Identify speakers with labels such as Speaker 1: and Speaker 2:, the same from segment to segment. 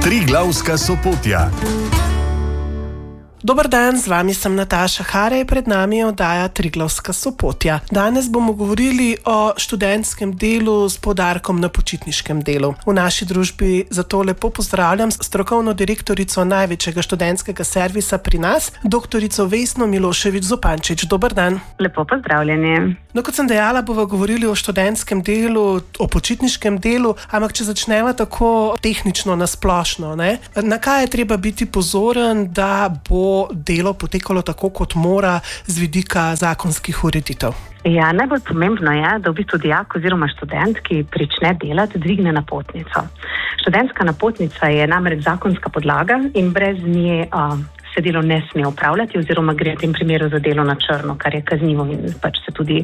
Speaker 1: Triglavska Sopotja.
Speaker 2: Dober dan, z vami sem Nataša Harej, pred nami je oddaja Triglavska Sopotja. Danes bomo govorili o študentskem delu s poudarkom na počitniškem delu. V naši družbi zato lepo pozdravljam strokovno direktorico največjega študentskega servisa pri nas, doktorico Vesno Milošević Zupančič. Dober dan.
Speaker 3: Lepo pozdravljeni.
Speaker 2: No, kot sem dejala, bomo govorili o študentskem delu, o počitniškem delu, ampak če začneva tako tehnično nasplošno, na kaj je treba biti pozoren, da bo delo potekalo tako, kot mora z vidika zakonskih ureditev?
Speaker 3: Ja, najbolj pomembno je, da v bistvu dijak oziroma študent, ki prične delati, dvigne napotnico. Študentska napotnica je namreč zakonska podlaga in brez nje se delo ne sme opravljati oziroma gre v tem primeru za delo na črno, kar je kaznivo in pač se tudi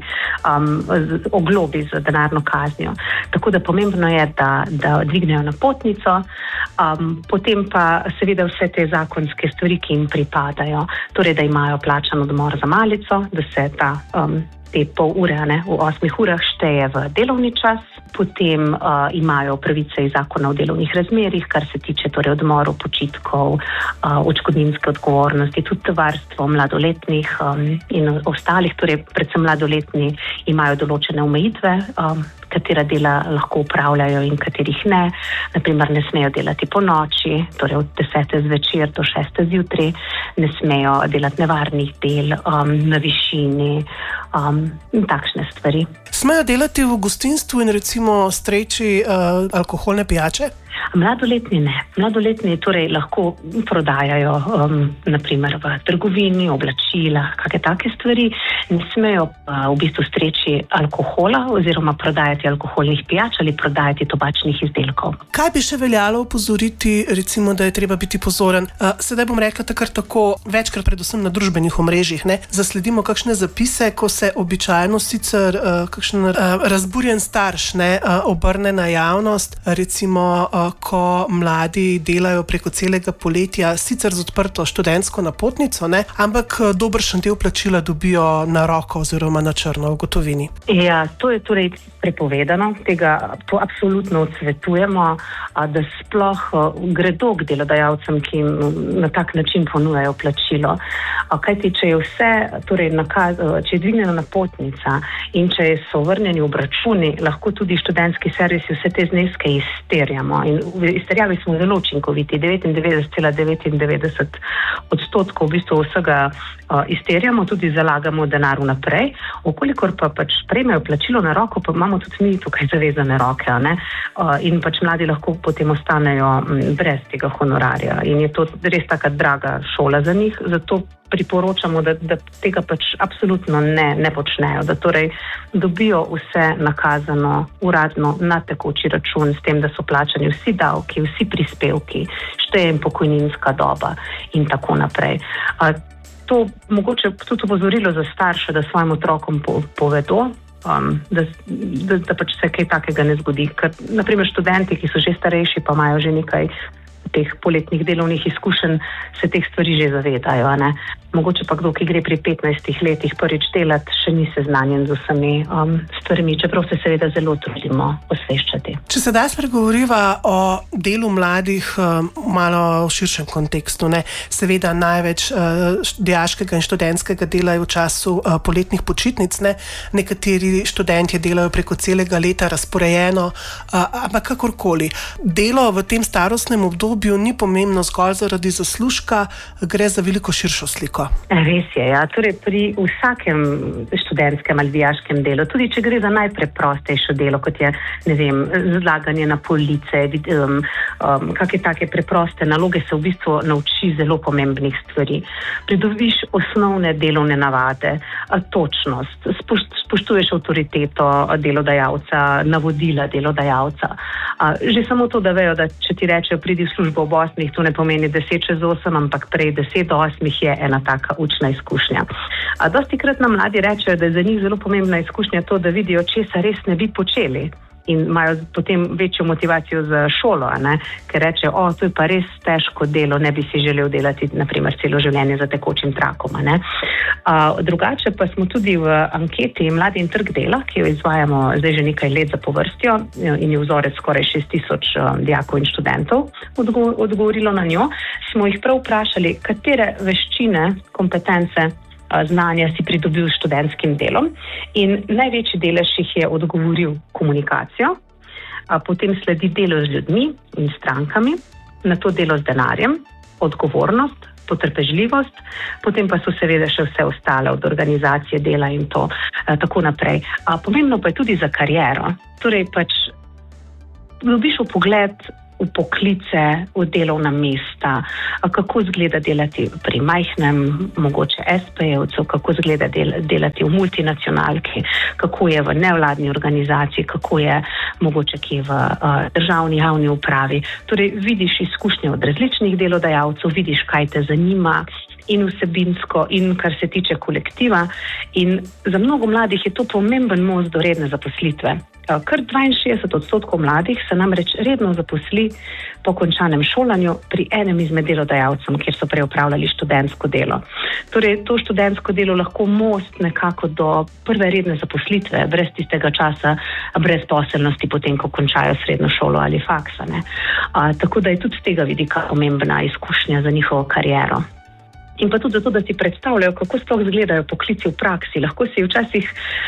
Speaker 3: oglobi z denarno kaznijo. Tako da pomembno je, da dvignejo napotnico, potem pa seveda vse te zakonske stvari, ki jim pripadajo, torej da imajo plačan odmor za malico, da se te pol ure v 8 urah šteje v delovni čas, potem imajo pravice iz zakona o delovnih razmerjih, kar se tiče torej odmorov, počitkov, odškodninske odgovornosti, tudi varstvo mladoletnih in ostalih, torej predvsem mladoletni imajo določene omejitve, katera dela lahko upravljajo in katerih ne. Naprimer, ne smejo delati po noči, torej od 10. zvečer do 6. zjutraj, ne smejo delati nevarnih del na višini in takšne stvari.
Speaker 2: Smejo delati v gostinstvu in recimo streči alkoholne pijače?
Speaker 3: Mladoletni ne. Mladoletni torej lahko prodajajo naprimer v trgovini, oblačila, kakšne take stvari. Ne smejo v bistvu streči alkohola oziroma prodajati alkoholnih pijač ali prodajati tobačnih izdelkov.
Speaker 2: Kaj bi še veljalo opozoriti, recimo, da je treba biti pozoren? Sedaj bom rekla tako večkrat, predvsem na družbenih omrežjih, zasledimo kakšne zapise, ko se običajno sicer kakšen razburjen starš obrne na javnost, recimo ko mladi delajo preko celega poletja, sicer z odprto študentsko napotnico, ampak dobršen del plačila dobijo na roko oziroma na črno v gotovini.
Speaker 3: Ja, to je torej prepovedano, to absolutno odsvetujemo, da sploh gredo k delodajalcem, ki jim na tak način ponujajo plačilo. Kajti, če je vse, torej če je dvignjena napotnica in če so vrnjeni obračuni, lahko tudi študentski servisi vse te zneske izterjamo. In v izterjavi smo zelo učinkoviti, 99,99% v bistvu vsega izterjamo, tudi zalagamo denar vnaprej. Okolikor pa pač prejmejo plačilo na roko, pa imamo tudi mi tukaj zavezane roke, in pač mladi lahko potem ostanejo brez tega honorarja. In je to res taka draga šola za njih, zato priporočamo, da tega pač absolutno ne počnejo, da torej dobijo vse nakazano uradno na tekoči račun, s tem, da so plačani vsi davki, vsi prispevki, šteje in pokojninska doba in tako naprej. To mogoče tudi opozorilo za starše, da svojim otrokom povedo, da pač se kaj takega ne zgodi. Ker, naprimer, študenti, ki so že starejši, pa imajo že nekaj teh poletnih delovnih izkušenj, se teh stvari že zavedajo. Mogoče pa kdo, ki gre pri 15 letih prvič delati, še ni seznanjen z vsemi stvarmi, čeprav se seveda zelo trudimo osveščati.
Speaker 2: Če se daj spregovoriva o delu mladih malo v širšem kontekstu, seveda največ dijaškega in študentskega dela je v času poletnih počitnic, nekateri študentje delajo preko celega leta razporejeno, ampak kakorkoli. Delo v tem starostnem obdobju ni pomembno zgolj zaradi zaslužka, gre za veliko širšo sliko.
Speaker 3: Res je, ja. Torej pri vsakem študentskem ali dijaškem delu, tudi če gre za najpreprostejšo delo, kot je, zlaganje na police, kakšne take preproste naloge, se v bistvu nauči zelo pomembnih stvari. Pridobiš osnovne delovne navade, točnost, spoštuješ avtoriteto delodajalca, navodila delodajalca. Že samo to, da vejo, da če ti rečejo pridi v službo ob 8, to ne pomeni 10:08, ampak prej 10:08 je ena taka učna izkušnja. Dostikrat nam mladi rečejo, da je za njih zelo pomembna izkušnja to, da vidijo, česa res ne bi počeli. in imajo potem večjo motivacijo za šolo, ker rečejo, to je pa res težko delo, ne bi si želel delati naprimer celo življenje za tekočim trakom. Drugače pa smo tudi v anketi Mladi in trg dela, ki jo izvajamo zdaj že nekaj let zapovrstjo in je vzorec skoraj 6000 dijakov in študentov odgovorilo na njo, smo jih prav vprašali, katere veščine, kompetence, znanja si pridobil s študentskim delom in največji delež jih je odgovoril komunikacijo, potem sledi delo z ljudmi in strankami, nato delo z denarjem, odgovornost, potrpežljivost, potem pa so seveda še vse ostale od organizacije dela in to tako naprej. Pomembno pa je tudi za kariero. Torej pač dobiš vpogled v poklice, v delovna mesta, kako izgleda delati pri majhnem, mogoče SP-jevcu, kako izgleda delati v multinacionalki, kako je v nevladni organizaciji, kako je mogoče kje v državni javni upravi. Torej vidiš izkušnje od različnih delodajalcev, vidiš, kaj te zanima in vsebinsko in kar se tiče kolektiva. In za mnogo mladih je to pomemben most do redne zaposlitve. Kar 62% mladih se namreč redno zaposli po končanem šolanju pri enem izmed delodajalcem, kjer so prej opravljali študentsko delo. Torej, to študentsko delo lahko most nekako do prve redne zaposlitve, brez tistega časa brezposelnosti, potem, ko končajo srednjo šolo ali faksa. Tako da je tudi z tega vidika pomembna izkušnja za njihovo kariero. In pa tudi zato, da si predstavljajo, kako sploh izgledajo poklici v praksi. Lahko si včasih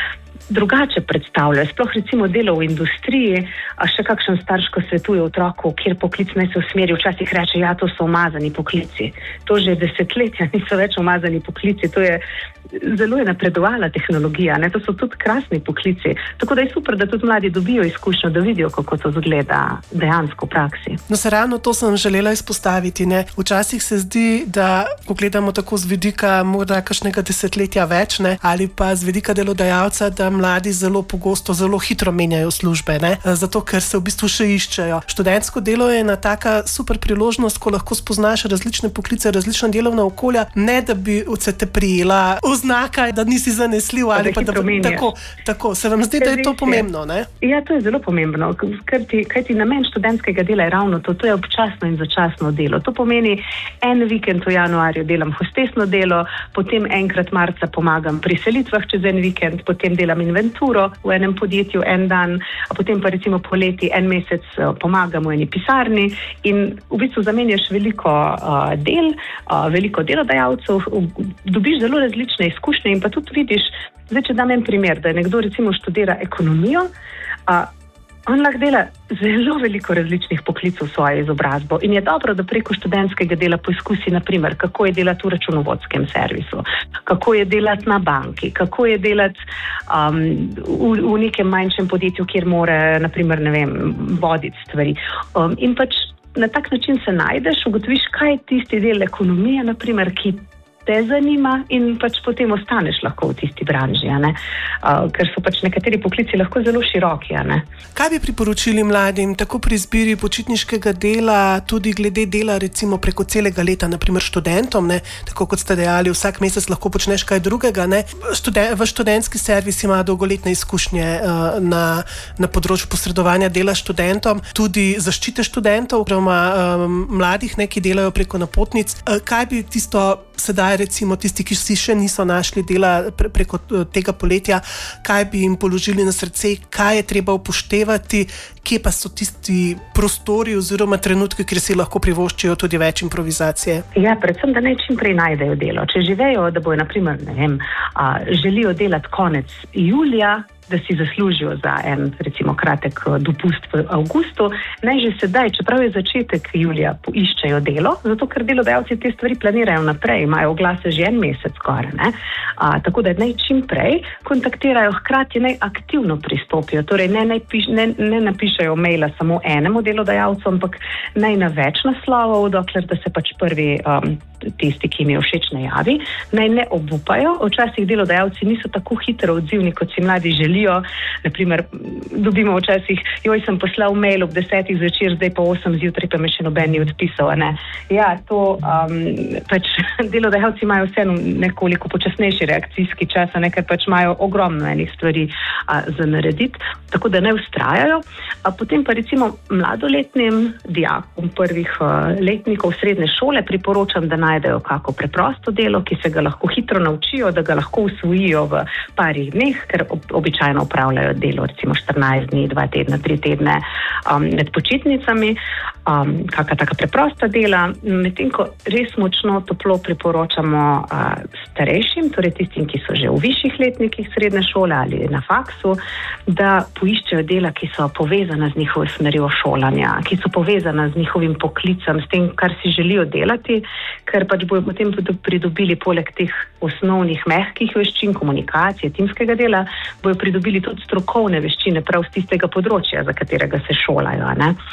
Speaker 3: drugače predstavljajo, sploh recimo delo v industriji, a še kakšen starš, ko svetuje otroku, kjer poklic naj se usmeri, včasih reče, to so umazani poklici. To že desetletja niso več umazani poklici, to je zelo napredovala tehnologija, to so tudi krasni poklici. Tako da je super, da tudi mladi dobijo izkušnjo, da vidijo, kako to izgleda dejansko v praksi.
Speaker 2: No, se ravno to sem želela izpostaviti. Včasih se zdi, da ko gledamo tako z vidika morda kakšnega desetletja več, ali pa z vidika delodajalca, da mladi zelo pogosto, zelo hitro menjajo službe, zato ker se v bistvu še iščejo. Študentsko delo je ena taka super priložnost, ko lahko spoznaš različne poklice, različna delovna okolja, ne da bi se te prijela oznaka, da nisi zanesljiv ali pa da tako. Se vam zdi, da je to pomembno, ne?
Speaker 3: Ja, to je zelo pomembno, kajti namen študentskega dela je ravno to je občasno in začasno delo. To pomeni, en vikend v januarju delam hostesno delo, potem enkrat marca pomagam pri selitvah čez en vikend, potem delam inventuro v enem podjetju en dan, a potem pa recimo poleti en mesec pomagam v eni pisarni in v bistvu zamenjaš veliko veliko delodajalcev, dobiš zelo različne izkušnje in pa tudi vidiš, zdaj če dam en primer, da nekdo recimo študira ekonomijo, on lahko dela zelo veliko različnih poklicov v svojo izobrazbo in je dobro, da preko študentskega dela poizkusi, naprimer, kako je delati v računovodskem servisu, kako je delati na banki, kako je delati v nekem manjšem podjetju, kjer mora, naprimer, voditi stvari. In pač na tak način se najdeš, ugotoviš, kaj je tisti del ekonomije, naprimer, ki te zanima in pač potem ostaneš lahko v tisti branži, ker so pač nekateri poklici lahko zelo široki.
Speaker 2: Kaj bi priporočili mladim, tako pri izbiri počitniškega dela, tudi glede dela recimo preko celega leta, naprimer študentom, tako kot ste dejali, vsak mesec lahko počneš kaj drugega, v študentski servis ima dolgoletne izkušnje na področju posredovanja dela študentom, tudi zaščite študentov, oziroma mladih, ki delajo preko napotnic. Kaj bi tisto sedaj recimo tisti, ki si še niso našli dela preko tega poletja, kaj bi jim položili na srce, kaj je treba upoštevati, kje pa so tisti prostori oziroma trenutki, kjer si lahko privoščijo tudi več improvizacije?
Speaker 3: Ja, predvsem, da naj čim prej najdejo delo. Če živejo, da bojo, naprimer, želijo delati konec julija, da si zaslužijo za en, recimo, kratek dopust v avgustu, naj že sedaj, čeprav je začetek julija, poiščejo delo, zato ker delodajalci te stvari planirajo naprej, imajo oglase že en mesec skoraj, tako da naj čim prej kontaktirajo, hkrati naj aktivno pristopijo, torej ne napišejo maila samo enemu delodajalcu, ampak naj na več naslovov, dokler da se pač prvi tisti, ki jim je všeč, ne javi, naj ne obupajo, včasih delodajalci niso tako hitro odzivni, kot si mladi želijo, zgodijo. Naprimer, dobimo včasih, sem poslal mail ob 10 zvečer, zdaj pa 8 zjutraj, pa me še noben ni odpisal. Ne? Ja, to pač delodajalci imajo vseeno nekoliko počasnejši reakcijski čas, ker pač imajo ogromno enih stvari za narediti, tako da ne vztrajajo. Potem pa recimo mladoletnim dijakom prvih letnikov srednje šole priporočam, da najdejo kako preprosto delo, ki se ga lahko hitro naučijo, da ga lahko usvojijo v parih dneh, ker običajno upravljajo delo recimo 14 dni, 2 tedna, 3 tedne med počitnicami, kakšna taka preprosta dela, medtem ko res močno toplo priporočamo starejšim, torej tistim, ki so že v višjih letnikih srednje šole ali na faksu, da poiščejo dela, ki so povezana z njihovo smerjo šolanja, ki so povezana z njihovim poklicem, s tem, kar si želijo delati, ker pač bojo potem pridobili poleg teh osnovnih mehkih veščin, komunikacije, timskega dela, bojo pridobili tudi strokovne veščine prav z tistega področja, za katerega se šolajo.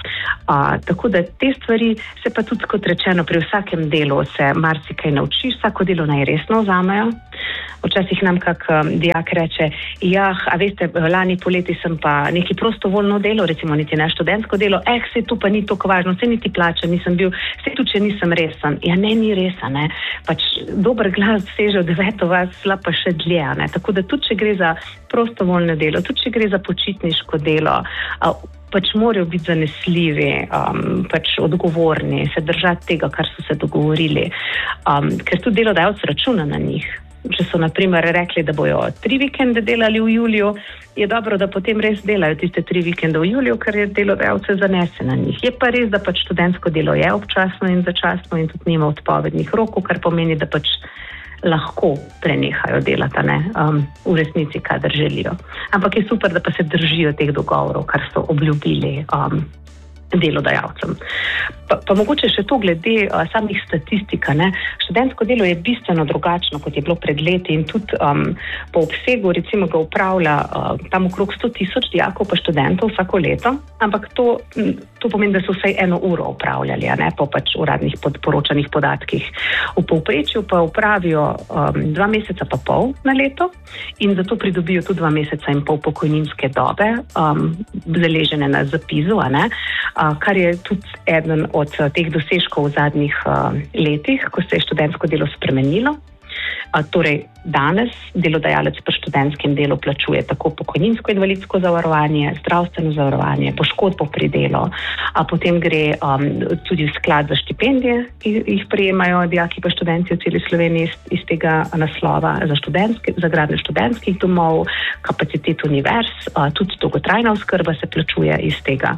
Speaker 3: Tako da te stvari se pa tudi, kot rečeno, pri vsakem delu se marsikaj naučiš, vsako delo naj resno vzamejo. Včasih nam kak dijak reče, a veste, lani poleti sem pa neki prostovoljno delo, recimo niti ne študentsko delo, sej to pa ni tako važno, sej niti plača nisem bil, sej tu, če nisem resen. Ja, ne, ni resa, ne. Pač dober glas seže v 9 vas, slab pa še dlje, ne. Tako da tudi, če gre za prostovoljno delo, tudi, če gre za počitniško delo, pač morajo biti zanesljivi, pač odgovorni, se držati tega, kar so se dogovorili, ker tudi delodajalec računa na njih. Če so, na primer, rekli, da bojo 3 vikende delali v juliju, je dobro, da potem res delajo tiste 3 vikende v juliju, ker je delodajalce zanese na njih. Je pa res, da pač študentsko delo je občasno in začasno in tudi nima odpovednih rokov, kar pomeni, da pač lahko prenehajo delati, v resnici, kadar želijo. Ampak je super, da pa se držijo teh dogovorov, kar so obljubili delodajalcem. Pa mogoče še to glede samih statistika. Študentsko delo je bistveno drugačno, kot je bilo pred leti in tudi po obsegu recimo ga upravlja tam okrog 100,000 dijakov pa študentov vsako leto, ampak to pomeni, da so vsaj 1 uro upravljali, po pač uradnih poročanih podatkih. V povprečju pa upravijo 2 meseca pa pol na leto in zato pridobijo tudi 2 meseca in pol pokojninske dobe, beležene na zapisu, kar je tudi eden od teh dosežkov v zadnjih letih, ko se je študentsko delo spremenilo. Torej, danes delodajalec pri študentskem delu plačuje tako pokojninsko invalidsko zavarovanje, zdravstveno zavarovanje, poškodbo pri delu, potem gre tudi v sklad za štipendije, ki jih prejemajo dijaki pa študenti v celi Sloveniji iz tega naslova za gradnjo študentskih domov, kapacitet univerz, tudi dolgotrajna oskrba se plačuje iz tega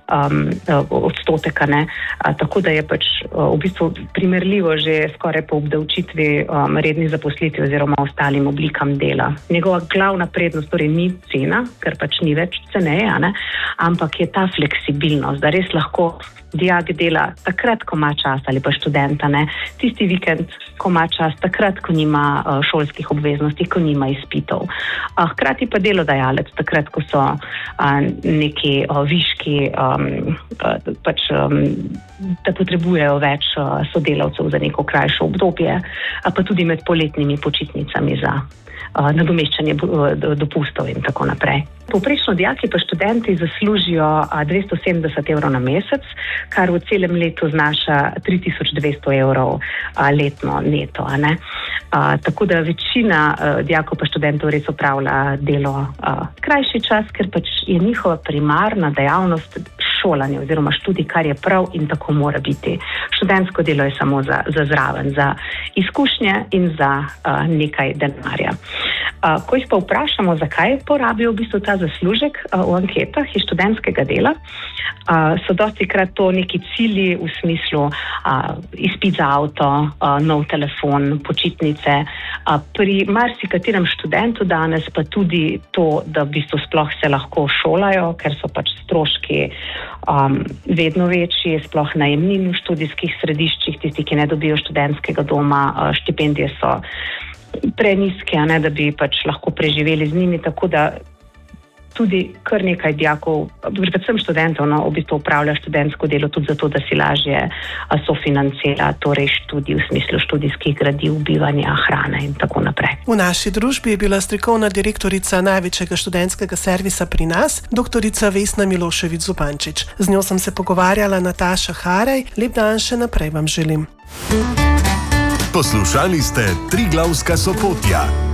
Speaker 3: odstotek, tako da je pač v bistvu primerljivo že skoraj po obdavčitvi rednih zaposlitev oziroma ostalim oblikam dela. Njegova glavna prednost torej ni cena, ker pač ni več ceneje, ampak je ta fleksibilnost, da res lahko dijak dela takrat, ko ima čas ali pa študenta, tisti vikend, ko ima čas, takrat, ko nima šolskih obveznosti, ko nima izpitov. Hkrati pa delodajalec, takrat, ko so neki viški, da potrebujejo več sodelavcev za neko krajšo obdobje, pa tudi med poletnimi počitnicami za nadomeščanje dopustov in tako naprej. Povprečno dijaki pa študenti zaslužijo 270 evrov na mesec, kar v celem letu znaša 3200 evrov letno neto. Tako da večina dijakov pa študentov res opravlja delo krajši čas, ker pač je njihova primarna dejavnost šolanje oziroma študij, kar je prav in tako mora biti. Študentsko delo je samo za zraven, za izkušnje in za nekaj denarja. Ko jih pa vprašamo, zakaj porabijo v bistvu ta zaslužek v anketah iz študentskega dela, so dostikrat to neki cilji v smislu izpit za avto, nov telefon, počitnice. Pri marsikaterem študentu danes pa tudi to, da v bistvu sploh se lahko šolajo, ker so pač stroški vedno večji, sploh najemnin v študijskih središčih, tisti, ki ne dobijo študentskega doma, štipendije so preniske, da bi pač lahko preživeli z njimi, tako da tudi kar nekaj dijakov, predvsem študentov, v bistvu upravlja študentsko delo tudi zato, da si lažje sofinancira torej študij v smislu študijskih gradiv, bivanja, hrane in tako naprej.
Speaker 2: V naši družbi je bila strokovna direktorica največjega študentskega servisa pri nas, doktorica Vesna Milošević Zupančič. Z njo sem se pogovarjala Nataša Harej. Lep dan še naprej vam želim.
Speaker 1: Poslušali ste Triglavska Sopotja.